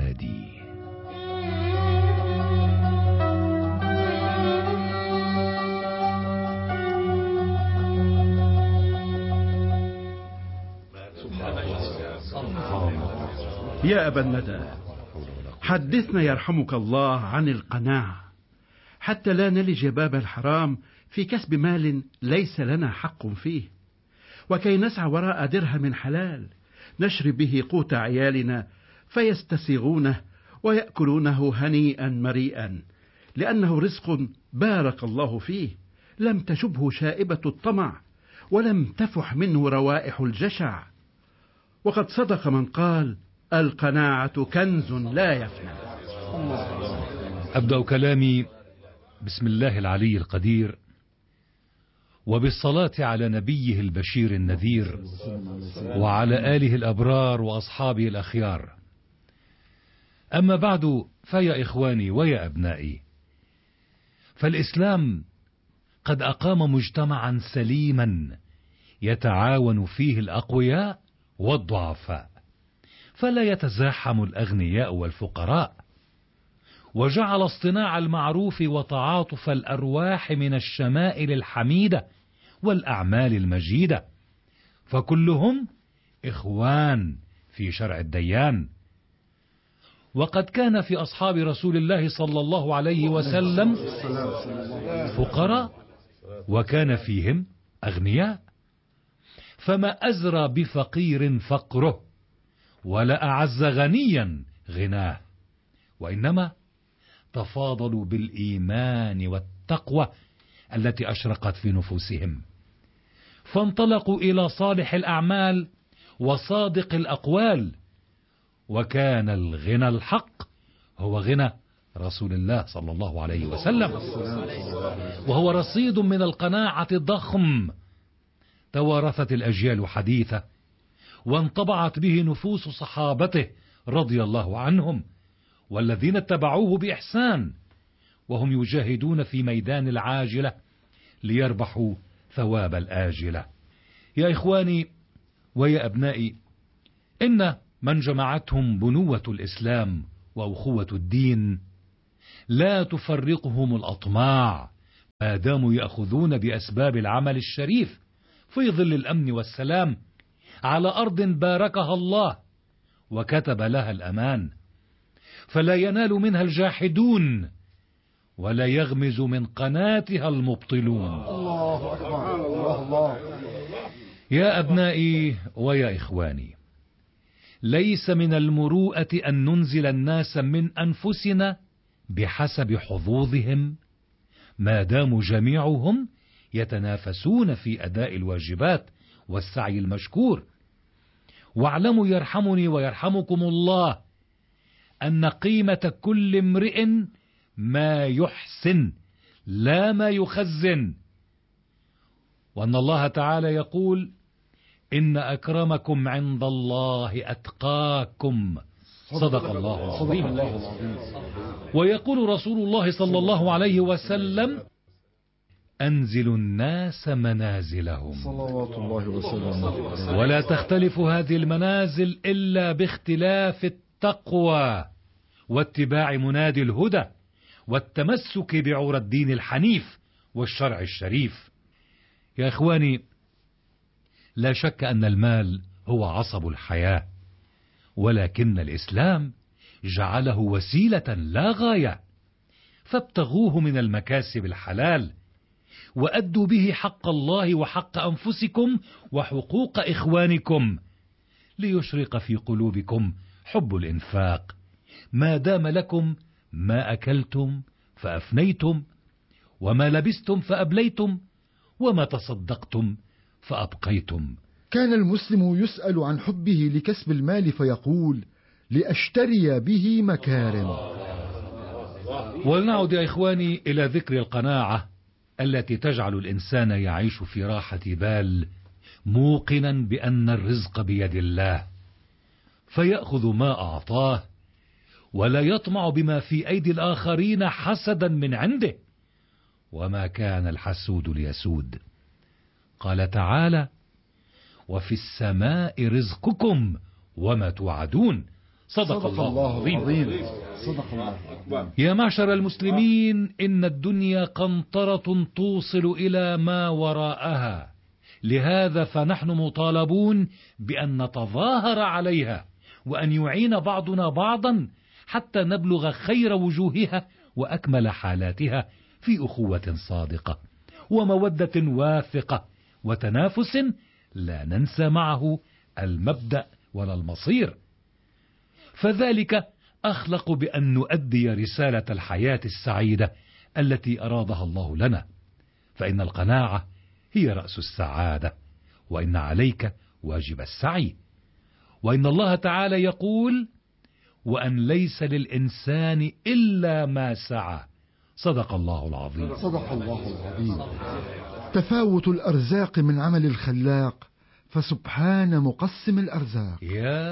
الهادي. يا أبا الندى، حدثنا يرحمك الله عن القناعة حتى لا نلج باب الحرام في كسب مال ليس لنا حق فيه، وكي نسعى وراء درهم حلال نشرب به قوت عيالنا فيستسيغونه ويأكلونه هنيئا مريئا، لأنه رزق بارك الله فيه، لم تشبه شائبة الطمع ولم تفح منه روائح الجشع. وقد صدق من قال: القناعة كنز لا يفنى. أبدأ كلامي بسم الله العلي القدير، وبالصلاة على نبيه البشير النذير، وعلى آله الأبرار وأصحابه الأخيار. أما بعد، فيا إخواني ويا أبنائي، فالإسلام قد أقام مجتمعا سليما يتعاون فيه الأقوياء والضعفاء، فلا يتزاحم الأغنياء والفقراء، وجعل اصطناع المعروف وتعاطف الأرواح من الشمائل الحميدة والأعمال المجيدة، فكلهم إخوان في شرع الديان. وقد كان في أصحاب رسول الله صلى الله عليه وسلم فقراء وكان فيهم أغنياء، فما أزرى بفقير فقره ولا أعز غنيا غناه، وإنما تفاضلوا بالإيمان والتقوى التي أشرقت في نفوسهم، فانطلقوا إلى صالح الأعمال وصادق الأقوال، وكان الغنى الحق هو غنى رسول الله صلى الله عليه وسلم، وهو رصيد من القناعة الضخم توارثت الأجيال حديثة وانطبعت به نفوس صحابته رضي الله عنهم والذين اتبعوه بإحسان، وهم يجاهدون في ميدان العاجلة ليربحوا ثواب الآجلة. يا إخواني ويا أبنائي، إن من جمعتهم بنوة الإسلام وأخوة الدين لا تفرقهم الأطماع ما داموا يأخذون بأسباب العمل الشريف في ظل الأمن والسلام على أرض باركها الله وكتب لها الأمان، فلا ينال منها الجاحدون ولا يغمز من قناتها المبطلون. الله أكبر. الله. يا أبنائي ويا إخواني، ليس من المروءة أن ننزل الناس من أنفسنا بحسب حظوظهم ما داموا جميعهم يتنافسون في أداء الواجبات والسعي المشكور. واعلموا يرحمني ويرحمكم الله أن قيمة كل امرئ ما يحسن لا ما يخزن، وأن الله تعالى يقول: إن أكرمكم عند الله أتقاكم. صدق الله العظيم. ويقول رسول الله صلى الله عليه وسلم: أنزلوا الناس منازلهم صلوات الله وسلامه، ولا تختلف هذه المنازل إلا باختلاف التقوى واتباع منادي الهدى والتمسك بعور الدين الحنيف والشرع الشريف. يا إخواني، لا شك أن المال هو عصب الحياة، ولكن الإسلام جعله وسيلة لا غاية، فابتغوه من المكاسب الحلال وأدوا به حق الله وحق أنفسكم وحقوق إخوانكم، ليشرق في قلوبكم حب الإنفاق ما دام لكم ما أكلتم فأفنيتم، وما لبستم فأبليتم، وما تصدقتم فأبقيتم. كان المسلم يسأل عن حبه لكسب المال فيقول: لأشتري به مكارم. ولنعد يا إخواني إلى ذكر القناعة التي تجعل الإنسان يعيش في راحة بال، موقنا بأن الرزق بيد الله، فيأخذ ما أعطاه ولا يطمع بما في أيدي الآخرين حسدا من عنده، وما كان الحسود ليسود. قال تعالى: وفي السماء رزقكم وما توعدون. صدق الله العظيم. صدق الله العظيم. يا معشر المسلمين، إن الدنيا قنطرة توصل إلى ما وراءها، لهذا فنحن مطالبون بأن نتظاهر عليها، وأن يعين بعضنا بعضا حتى نبلغ خير وجوهها وأكمل حالاتها في أخوة صادقة ومودة واثقة وتنافس لا ننسى معه المبدأ ولا المصير، فذلك أخلق بأن نؤدي رسالة الحياة السعيدة التي أرادها الله لنا، فإن القناعة هي رأس السعادة، وإن عليك واجب السعي، وإن الله تعالى يقول: وأن ليس للإنسان إلا ما سعى. صدق الله العظيم. صدق الله العظيم. تفاوت الأرزاق من عمل الخلاق، فسبحان مقسم الأرزاق.